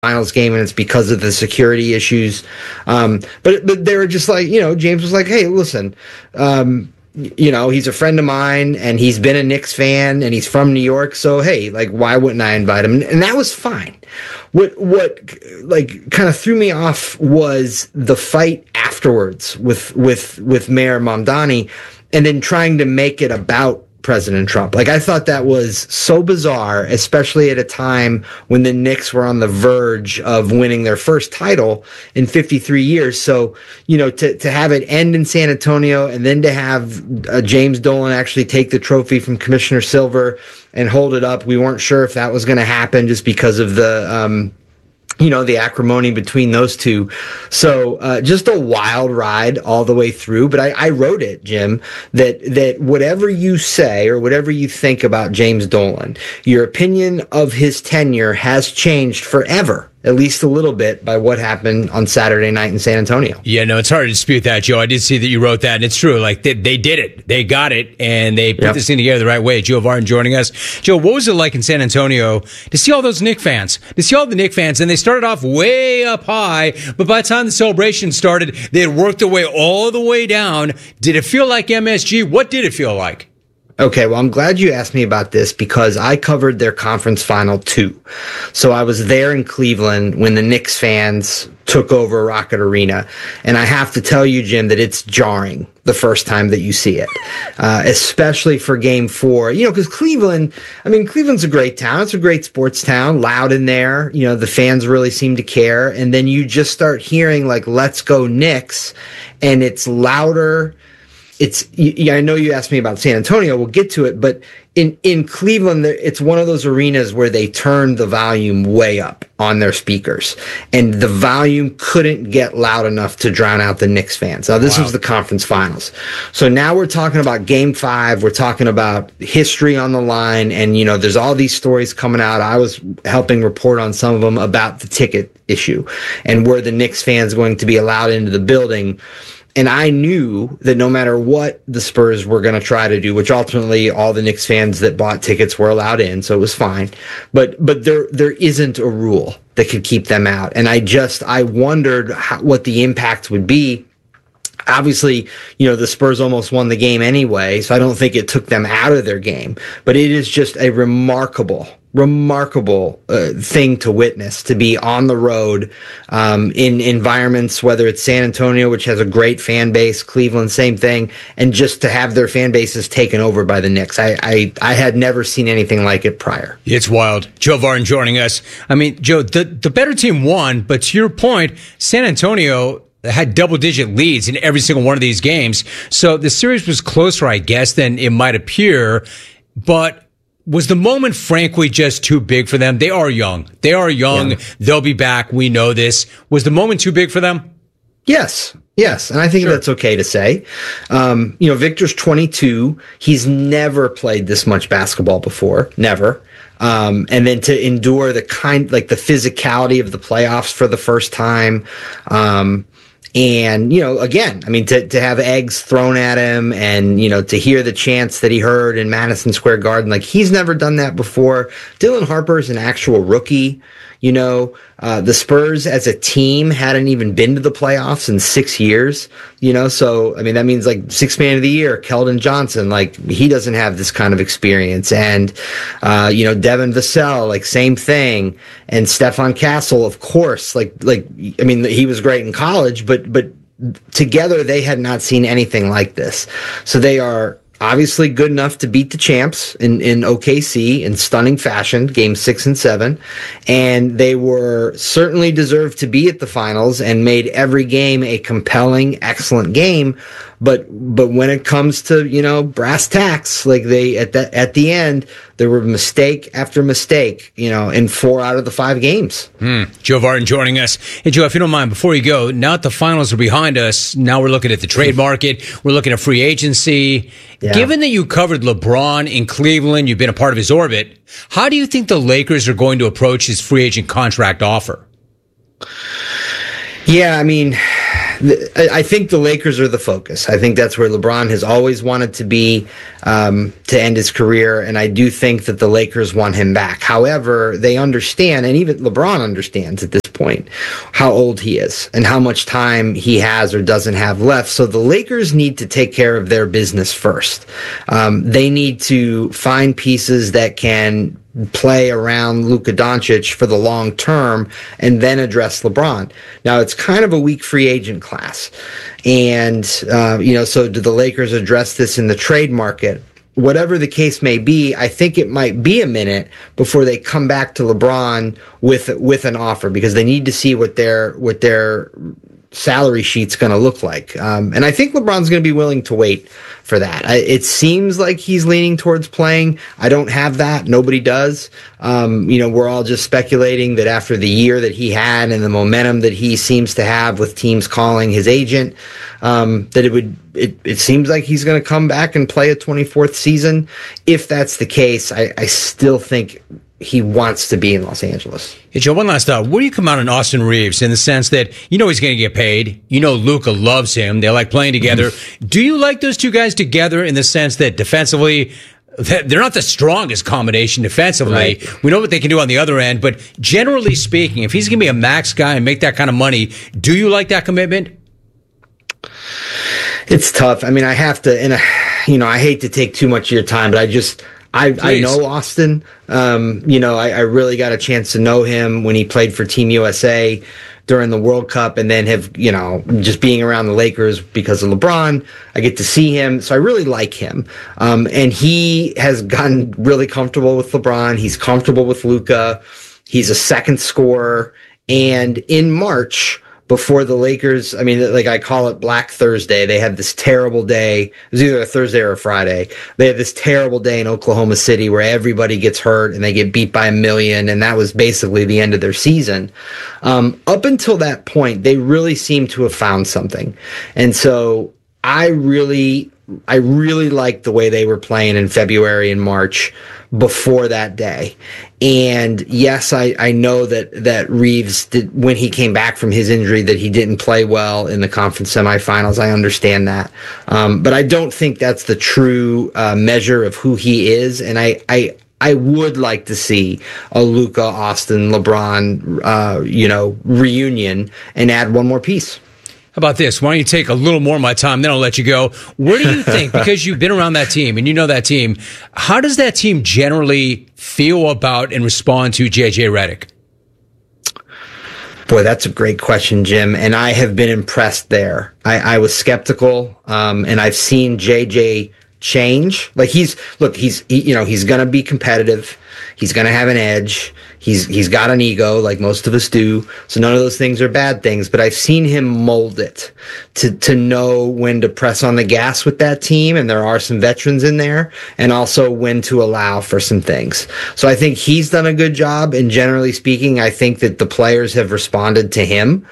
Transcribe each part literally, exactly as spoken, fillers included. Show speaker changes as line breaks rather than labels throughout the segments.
finals game, and it's because of the security issues. Um, but but they were just like, you know, James was like, hey, listen, um, you know, he's a friend of mine, and he's been a Knicks fan, and he's from New York, so hey, like, why wouldn't I invite him? And that was fine. What what like kind of threw me off was the fight afterwards with with with Mayor Mamdani, and then trying to make it about President Trump. Like, I thought that was so bizarre, especially at a time when the Knicks were on the verge of winning their first title in fifty-three years. So, you know, to, to have it end in San Antonio, and then to have uh, James Dolan actually take the trophy from Commissioner Silver and hold it up. We weren't sure if that was going to happen just because of the, um, you know, the acrimony between those two. So uh, just a wild ride all the way through. But I, I wrote it, Jim, that that whatever you say or whatever you think about James Dolan, your opinion of his tenure has changed forever, at least a little bit, by what happened on Saturday night in San Antonio.
Yeah, no, it's hard to dispute that, Joe. I did see that you wrote that, and it's true. Like, they, they did it. They got it, and they put yep. this thing together the right way. Joe Vardon joining us. Joe, what was it like in San Antonio to see all those Knicks fans? To see all the Knicks fans, and they started off way up high, but by the time the celebration started, they had worked their way all the way down. Did it feel like M S G? What did it feel like?
Okay, well, I'm glad you asked me about this because I covered their conference final too. So I was there in Cleveland when the Knicks fans took over Rocket Arena. And I have to tell you, Jim, that it's jarring the first time that you see it, uh, especially for game four. You know, because Cleveland, I mean, Cleveland's a great town. It's a great sports town, loud in there. You know, the fans really seem to care. And then you just start hearing, like, let's go Knicks, and it's louder. It's, yeah, I know you asked me about San Antonio. We'll get to it, but in, in Cleveland, it's one of those arenas where they turn the volume way up on their speakers, and the volume couldn't get loud enough to drown out the Knicks fans. Now, this wow. was the conference finals. So now we're talking about game five. We're talking about history on the line, and, you know, there's all these stories coming out. I was helping report on some of them about the ticket issue and were the Knicks fans going to be allowed into the building. And I knew that no matter what the Spurs were going to try to do, which ultimately all the Knicks fans that bought tickets were allowed in, so it was fine. But but there there isn't a rule that could keep them out. And I just, I wondered how, what the impact would be. Obviously, you know, the Spurs almost won the game anyway, so I don't think it took them out of their game. But it is just a remarkable, remarkable uh, thing to witness, to be on the road um, in environments, whether it's San Antonio, which has a great fan base, Cleveland, same thing, and just to have their fan bases taken over by the Knicks. I, I, I had never seen anything like it prior.
It's wild. Joe Vardon joining us. I mean, Joe, the, the better team won, but to your point, San Antonio had double-digit leads in every single one of these games. So the series was closer, I guess, than it might appear. But was the moment, frankly, just too big for them? They are young. They are young. Yeah. They'll be back. We know this. Was the moment too big for them?
Yes. Yes. And I think sure. that's okay to say. Um, you know, Victor's twenty-two. He's never played this much basketball before. Never. Um, and then to endure the kind, like the physicality of the playoffs for the first time. Um, And, you know, again, I mean, to, to have eggs thrown at him and, you know, to hear the chants that he heard in Madison Square Garden, like, he's never done that before. Dylan Harper's an actual rookie. You know, uh, the Spurs as a team hadn't even been to the playoffs in six years, you know, so, I mean, that means like sixth man of the year, Keldon Johnson, like, he doesn't have this kind of experience. And, uh, you know, Devin Vassell, like, same thing. And Stefan Castle, of course, like, like, I mean, he was great in college, but, but together they had not seen anything like this. So they are obviously good enough to beat the champs in, in O K C in stunning fashion, game six and seven. And they were certainly deserved to be at the finals and made every game a compelling, excellent game. But, but when it comes to, you know, brass tacks, like they, at the, at the end, there were mistake after mistake, you know, in four out of the five games.
Hmm. Joe Vardon joining us. Hey, Joe, if you don't mind, before you go, now that the finals are behind us, now we're looking at the trade market. We're looking at free agency. Yeah. Given that you covered LeBron in Cleveland, you've been a part of his orbit, how do you think the Lakers are going to approach his free agent contract offer?
Yeah, I mean, I think the Lakers are the focus. I think that's where LeBron has always wanted to be um, to end his career, and I do think that the Lakers want him back. However, they understand, and even LeBron understands at this point, how old he is and how much time he has or doesn't have left. So the Lakers need to take care of their business first. Um, they need to find pieces that can play around Luka Doncic for the long term and then address LeBron. Now, it's kind of a weak free agent class. And, uh, you know, so do the Lakers address this in the trade market? Whatever the case may be, I think it might be a minute before they come back to LeBron with with an offer, because they need to see what their what their salary sheet's going to look like. Um, and I think LeBron's going to be willing to wait for that. I, it seems like he's leaning towards playing. I don't have that. Nobody does. Um, you know, we're all just speculating that after the year that he had and the momentum that he seems to have with teams calling his agent, um, that it would, it, it seems like he's going to come back and play a twenty-fourth season. If that's the case, I, I still think he wants to be in Los Angeles.
Hey, Joe, one last thought. What do you come out on Austin Reeves in the sense that you know he's going to get paid? You know Luka loves him. They like playing together. Do you like those two guys together in the sense that defensively, they're not the strongest combination defensively? Right. We know what they can do on the other end, but generally speaking, if he's going to be a max guy and make that kind of money, do you like that commitment?
It's tough. I mean, I have to, and, you know, I hate to take too much of your time, but I just... I, I know Austin. Um, you know, I, I really got a chance to know him when he played for Team U S A during the World Cup, and then have, you know, just being around the Lakers because of LeBron, I get to see him. So I really like him. Um, and he has gotten really comfortable with LeBron. He's comfortable with Luka. He's a second scorer. And in March, before the Lakers, I mean, like I call it Black Thursday, they had this terrible day. It was either a Thursday or a Friday. They had this terrible day in Oklahoma City where everybody gets hurt and they get beat by a million. And that was basically the end of their season. Um, up until that point, they really seemed to have found something. And so I really, I really liked the way they were playing in February and March before that day. And yes, I, I know that, that Reeves did, when he came back from his injury, that he didn't play well in the conference semifinals. I understand that. Um, but I don't think that's the true uh, measure of who he is. And I, I, I would like to see a Luka, Austin, LeBron, uh, you know, reunion and add one more piece.
How about this? Why don't you take a little more of my time, then I'll let you go. Where do you think, because you've been around that team and you know that team, how does that team generally feel about and respond to J J Redick?
Boy, that's a great question, Jim. And I have been impressed there. I, I was skeptical, um, and I've seen J J change. Like he's, look, he's, he, you know, he's going to be competitive. He's going to have an edge. He's, he's got an ego like most of us do. So none of those things are bad things, but I've seen him mold it to, to know when to press on the gas with that team. And there are some veterans in there, and also when to allow for some things. So I think he's done a good job. And generally speaking, I think that the players have responded to him.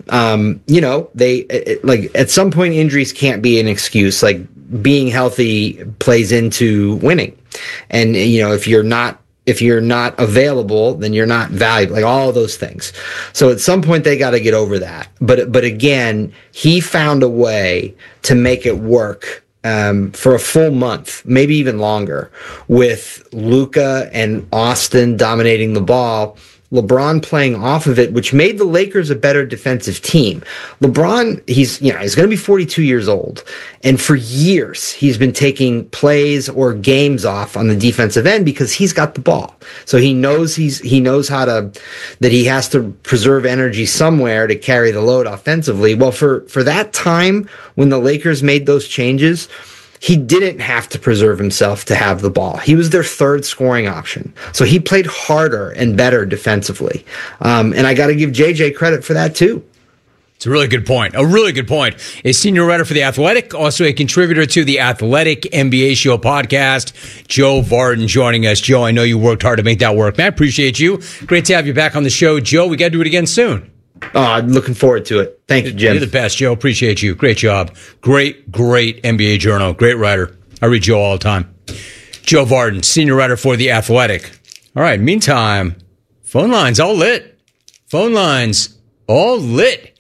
Um, you know, they it, like at some point injuries can't be an excuse. Like being healthy plays into winning. And, you know, if you're not, if you're not available, then you're not valuable, like all of those things. So at some point they got to get over that. But, but again, he found a way to make it work, um, for a full month, maybe even longer, with Luka and Austin dominating the ball, LeBron playing off of it, which made the Lakers a better defensive team. LeBron, he's, you know, he's going to be forty-two years old. And for years, he's been taking plays or games off on the defensive end because he's got the ball. So he knows he's, he knows how to, that he has to preserve energy somewhere to carry the load offensively. Well, for, for that time when the Lakers made those changes, he didn't have to preserve himself to have the ball. He was their third scoring option. So he played harder and better defensively. Um, and I got to give J J credit for that too.
It's a really good point. A really good point. A senior writer for The Athletic, also a contributor to the Athletic N B A Show podcast, Joe Vardon joining us. Joe, I know you worked hard to make that work. Man, I appreciate you. Great to have you back on the show. Joe, we got to do it again soon.
Oh, I'm looking forward to it. Thank you, Jim.
You're the best, Joe. Appreciate you. Great job. Great, great N B A journal. Great writer. I read Joe all the time. Joe Vardon, senior writer for The Athletic. All right, meantime, phone lines all lit. Phone lines all lit.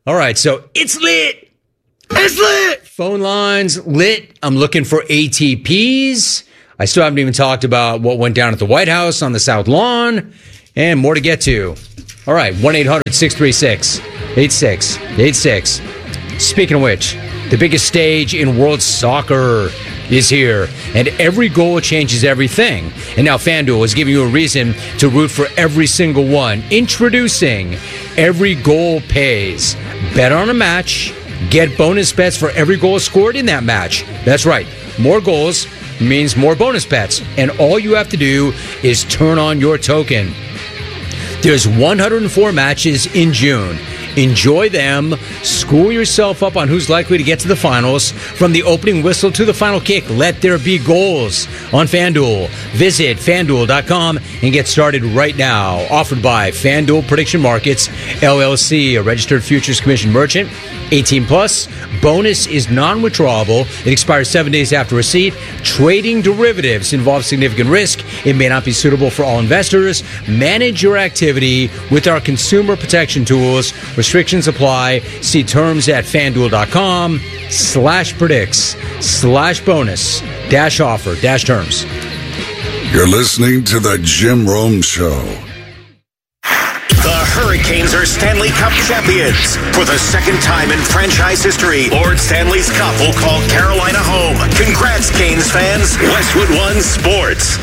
All right, so it's lit.
It's lit.
Phone lines lit. I'm looking for A T Ps. I still haven't even talked about what went down at the White House on the South Lawn, and more to get to. All right, one eight hundred six three six eight six eight six. Speaking of which, the biggest stage in world soccer is here, and every goal changes everything. And now FanDuel is giving you a reason to root for every single one. Introducing Every Goal Pays. Bet on a match, get bonus bets for every goal scored in that match. That's right, more goals means more bonus bets, and all you have to do is turn on your token. There's one hundred four matches in June. Enjoy them. School yourself up on who's likely to get to the finals. From the opening whistle to the final kick, let there be goals on FanDuel. Visit FanDuel dot com and get started right now. Offered by FanDuel Prediction Markets, L L C, a registered futures commission merchant. eighteen plus. Bonus is non-withdrawable. It expires seven days after receipt. Trading derivatives involves significant risk. It may not be suitable for all investors. Manage your activity with our consumer protection tools. Restrictions apply. See terms at FanDuel.com slash predicts slash bonus dash offer dash terms.
You're listening to the Jim Rome Show.
The Hurricanes are Stanley Cup champions. For the second time in franchise history, Lord Stanley's Cup will call Carolina home. Congrats, Canes fans. Westwood One Sports.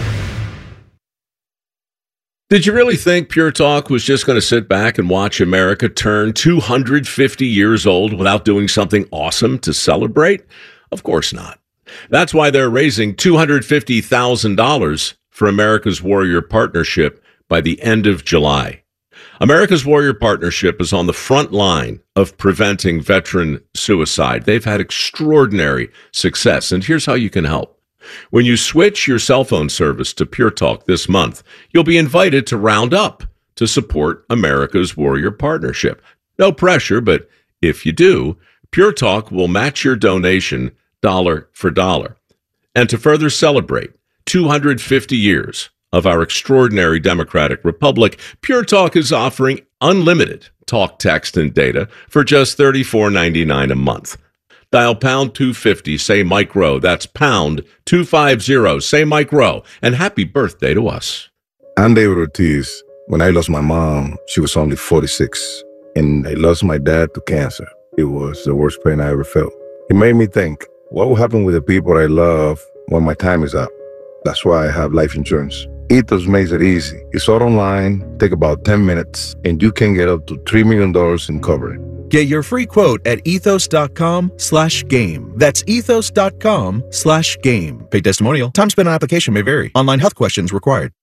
Did you really think Pure Talk was just going to sit back and watch America turn two hundred fifty years old without doing something awesome to celebrate? Of course not. That's why they're raising two hundred fifty thousand dollars for America's Warrior Partnership by the end of July. America's Warrior Partnership is on the front line of preventing veteran suicide. They've had extraordinary success, and here's how you can help. When you switch your cell phone service to Pure Talk this month, you'll be invited to round up to support America's Warrior Partnership. No pressure, but if you do, Pure Talk will match your donation dollar for dollar. And to further celebrate two hundred fifty years of our extraordinary democratic republic, Pure Talk is offering unlimited talk, text, and data for just thirty-four ninety-nine a month. Dial pound two fifty, say Mike Rowe. That's pound two fifty, say Mike Rowe. And happy birthday to us.
I'm David Ortiz. When I lost my mom, she was only forty-six. And I lost my dad to cancer. It was the worst pain I ever felt. It made me think, what will happen with the people I love when my time is up? That's why I have life insurance. Ethos makes it easy. It's all online, take about ten minutes, and you can get up to three million dollars in coverage.
Get your free quote at ethos.com slash game. That's ethos.com slash game. Paid testimonial. Time spent on application may vary. Online health questions required.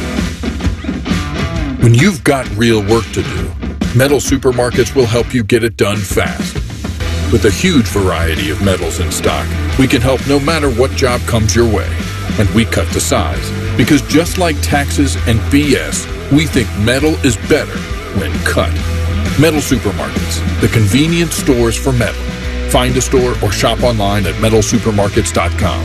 When you've got real work to do, Metal Supermarkets will help you get it done fast. With a huge variety of metals in stock, we can help no matter what job comes your way. And we cut to size. Because just like taxes and B S, we think metal is better when cut. Metal Supermarkets, the convenient stores for metal. Find a store or shop online at metal supermarkets dot com.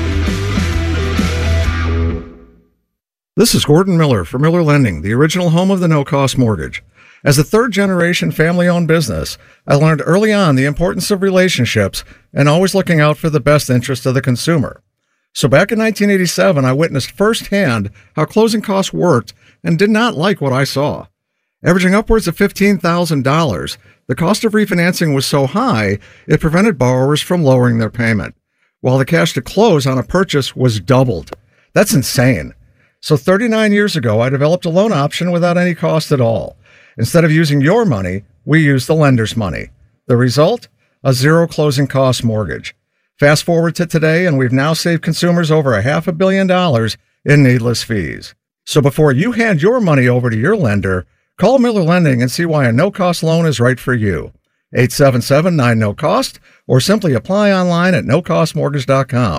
This is Gordon Miller for Miller Lending, the original home of the no-cost mortgage. As a third-generation family-owned business, I learned early on the importance of relationships and always looking out for the best interest of the consumer. So back in nineteen eighty-seven, I witnessed firsthand how closing costs worked and did not like what I saw. Averaging upwards of fifteen thousand dollars, the cost of refinancing was so high, it prevented borrowers from lowering their payment, while the cash to close on a purchase was doubled. That's insane. So thirty-nine years ago, I developed a loan option without any cost at all. Instead of using your money, we used the lender's money. The result? A zero closing cost mortgage. Fast forward to today, and we've now saved consumers over a half a billion dollars in needless fees. So before you hand your money over to your lender, call Miller Lending and see why a no-cost loan is right for you. eight seven seven nine no cost or simply apply online at no cost mortgage dot com.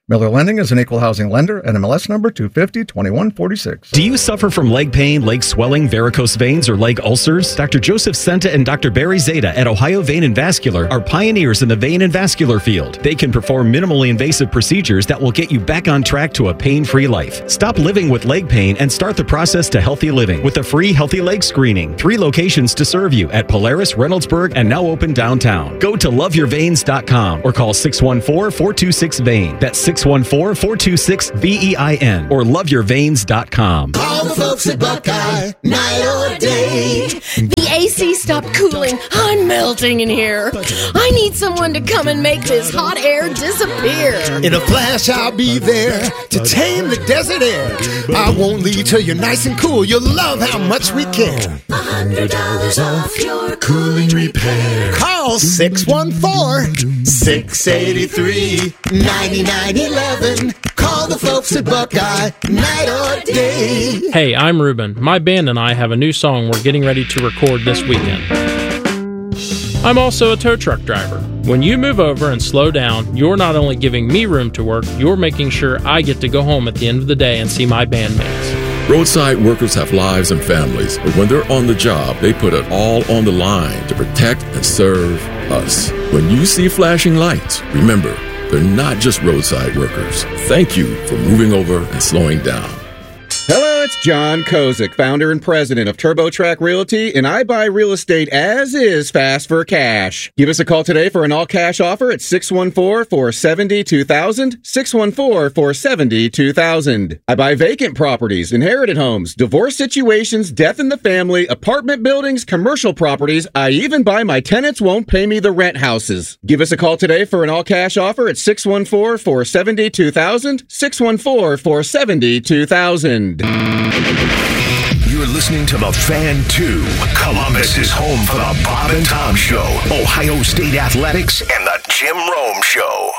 Miller Lending is an equal housing lender and M L S number two fifty, twenty-one forty-six.
Do you suffer from leg pain, leg swelling, varicose veins, or leg ulcers? Doctor Joseph Senta and Doctor Barry Zeta at Ohio Vein and Vascular are pioneers in the vein and vascular field. They can perform minimally invasive procedures that will get you back on track to a pain-free life. Stop living with leg pain and start the process to healthy living with a free healthy leg screening. Three locations to serve you at Polaris, Reynoldsburg, and now open downtown. Go to love your veins dot com or call six one four, four two six, V E I N. That's six one four, four two six, V E I N or love your veins dot com.
Call the folks at Buckeye, night or day.
The A C stopped cooling. I'm melting in here. I need someone to come and make this hot air disappear.
In a flash, I'll be there to tame the desert air. I won't leave till you're nice and cool. You'll love how much we care.
A hundred dollars off your cooling repair.
Call six one four, six eight three, nine nine one one. Call the folks at Buckeye, night or day.
Hey, I'm Ruben. My band and I have a new song we're getting ready to record this weekend. I'm also a tow truck driver. When you move over and slow down, you're not only giving me room to work, you're making sure I get to go home at the end of the day and see my bandmates.
Roadside workers have lives and families, but when they're on the job, they put it all on the line to protect and serve us. When you see flashing lights, remember, they're not just roadside workers. Thank you for moving over and slowing down.
Hello, it's John Kozik, founder and president of TurboTrack Realty, and I buy real estate as is fast for cash. Give us a call today for an all-cash offer at six one four, four seven zero, two thousand, six one four, four seven zero, two thousand. I buy vacant properties, inherited homes, divorce situations, death in the family, apartment buildings, commercial properties. I even buy my tenants won't pay me the rent houses. Give us a call today for an all-cash offer at six one four, four seven zero, two thousand, six one four, four seven zero, two thousand.
You're listening to The Fan two. Columbus is home for the Bob and Tom Show, Ohio State Athletics, and the Jim Rome Show.